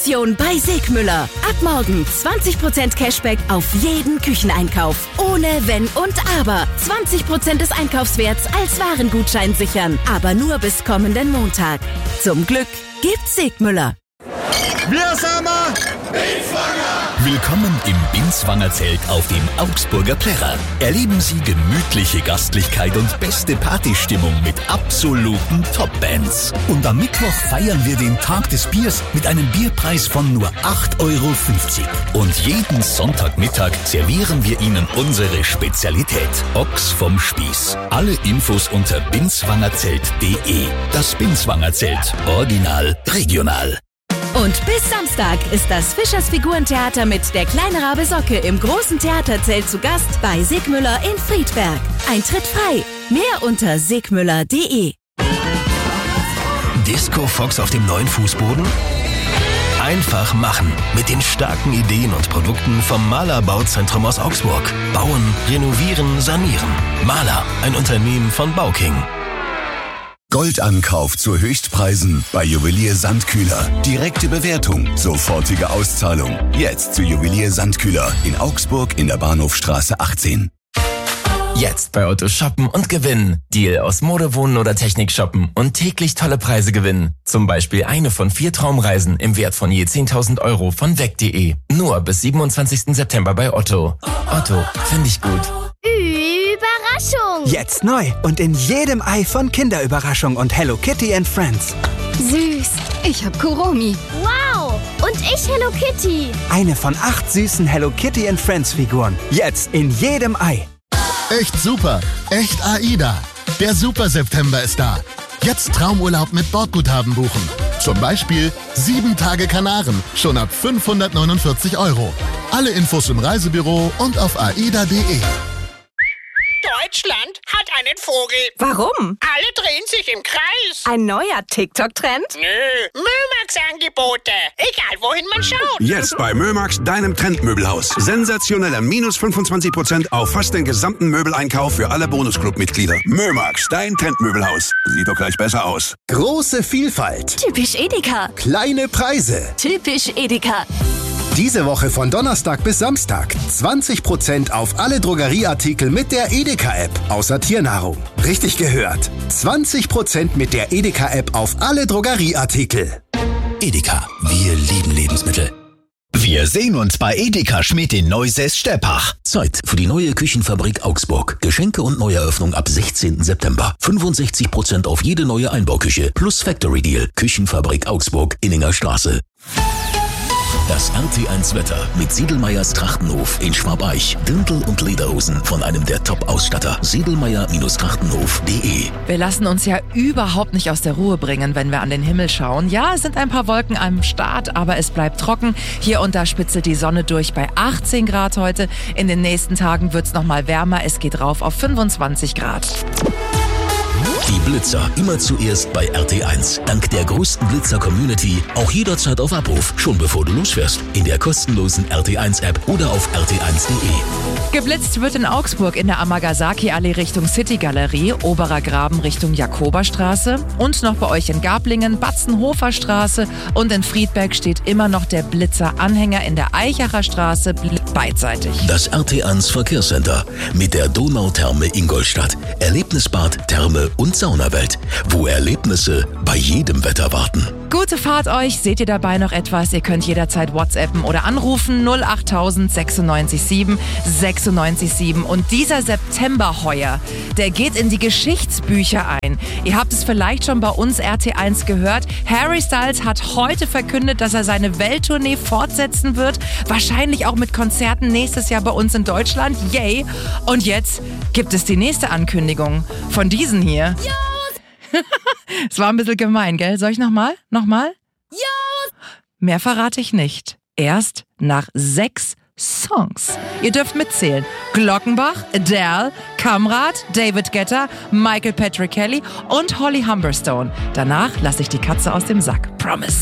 Bei Segmüller. Ab morgen 20% Cashback auf jeden Kücheneinkauf. Ohne Wenn und Aber. 20% des Einkaufswerts als Warengutschein sichern. Aber nur bis kommenden Montag. Zum Glück gibt's Segmüller. Wir sind Willkommen im Binswanger Zelt auf dem Augsburger Plärrer. Erleben Sie gemütliche Gastlichkeit und beste Partystimmung mit absoluten Top-Bands. Und am Mittwoch feiern wir den Tag des Biers mit einem Bierpreis von nur 8,50 €. Und jeden Sonntagmittag servieren wir Ihnen unsere Spezialität, Ochs vom Spieß. Alle Infos unter binswangerzelt.de. Das Binswanger Zelt. Original, regional. Und bis Samstag ist das Fischers Figurentheater mit der kleine Rabe Socke im großen Theaterzelt zu Gast bei Segmüller in Friedberg. Eintritt frei. Mehr unter segmüller.de. Disco Fox auf dem neuen Fußboden? Einfach machen. Mit den starken Ideen und Produkten vom Mahler Bauzentrum aus Augsburg. Bauen, renovieren, sanieren. Mahler, ein Unternehmen von Bauking. Goldankauf zu Höchstpreisen bei Juwelier Sandkühler. Direkte Bewertung, sofortige Auszahlung. Jetzt zu Juwelier Sandkühler in Augsburg in der Bahnhofstraße 18. Jetzt bei Otto shoppen und gewinnen. Deal aus Mode, Wohnen oder Technik shoppen und täglich tolle Preise gewinnen. Zum Beispiel eine von 4 Traumreisen im Wert von je 10.000 € von weg.de. Nur bis 27. September bei Otto. Otto, finde ich gut. Überraschung! Jetzt neu und in jedem Ei von Kinderüberraschung und Hello Kitty and Friends. Süß! Ich hab Kuromi. Wow! Und ich Hello Kitty. Eine von 8 süßen Hello Kitty and Friends Figuren. Jetzt in jedem Ei. echt super. Echt AIDA. Der Super September ist da. Jetzt Traumurlaub mit Bordguthaben buchen. Zum Beispiel 7 Tage Kanaren, schon ab 549 €. Alle Infos im Reisebüro und auf aida.de. Deutschland hat einen Vogel. Warum? Alle drehen sich im Kreis. Ein neuer TikTok-Trend? Nö, Mömax-Angebote. Egal, wohin man schaut. Jetzt bei Mömax, deinem Trendmöbelhaus. Sensationelle -25% auf fast den gesamten Möbeleinkauf für alle Bonusclub-Mitglieder. Mömax, dein Trendmöbelhaus. Sieht doch gleich besser aus. Große Vielfalt. Typisch Edeka. Kleine Preise. Typisch Edeka. Diese Woche von Donnerstag bis Samstag 20% auf alle Drogerieartikel mit der Edeka-App, außer Tiernahrung. Richtig gehört. 20% mit der Edeka-App auf alle Drogerieartikel. Edeka, wir lieben Lebensmittel. Wir sehen uns bei Edeka Schmidt in Neusäß-Steppach. Zeit für die neue Küchenfabrik Augsburg. Geschenke und Neueröffnung ab 16. September. 65% auf jede neue Einbauküche plus Factory Deal. Küchenfabrik Augsburg, Inninger Straße. Das RT1-Wetter mit Siedelmeyers Trachtenhof in Schwabeich. Dirndl und Lederhosen von einem der Top-Ausstatter. Siedelmeyer-Trachtenhof.de. Wir lassen uns ja überhaupt nicht aus der Ruhe bringen, wenn wir an den Himmel schauen. Ja, es sind ein paar Wolken am Start, aber es bleibt trocken. Hier und da spitzelt die Sonne durch bei 18 Grad heute. In den nächsten Tagen wird es nochmal wärmer. Es geht rauf auf 25 Grad. Die Blitzer immer zuerst bei RT1. Dank der größten Blitzer-Community auch jederzeit auf Abruf, schon bevor du losfährst. In der kostenlosen RT1-App oder auf rt1.de. Geblitzt wird in Augsburg in der Amagasaki-Allee Richtung City-Galerie, Oberer Graben Richtung Jakoberstraße und noch bei euch in Gablingen, Batzenhofer Straße und in Friedberg steht immer noch der Blitzer-Anhänger in der Eichacher Straße beidseitig. Das RT1 Verkehrscenter mit der Donautherme Ingolstadt, Erlebnisbad, Therme und Saunawelt, wo Erlebnisse bei jedem Wetter warten. Gute Fahrt euch, seht ihr dabei noch etwas? Ihr könnt jederzeit WhatsAppen oder anrufen 08000 96 7 96 7. Und dieser September heuer, der geht in die Geschichtsbücher ein. Ihr habt es vielleicht schon bei uns RT1 gehört. Harry Styles hat heute verkündet, dass er seine Welttournee fortsetzen wird. Wahrscheinlich auch mit Konzerten nächstes Jahr bei uns in Deutschland. Yay! Und jetzt gibt es die nächste Ankündigung von diesen hier. Es war ein bisschen gemein, gell? Soll ich nochmal? Nochmal? Ja! Mehr verrate ich nicht. Erst nach 6 Songs. Ihr dürft mitzählen. Glockenbach, Adele, Kamrat, David Guetta, Michael Patrick Kelly und Holly Humberstone. Danach lasse ich die Katze aus dem Sack. Promise.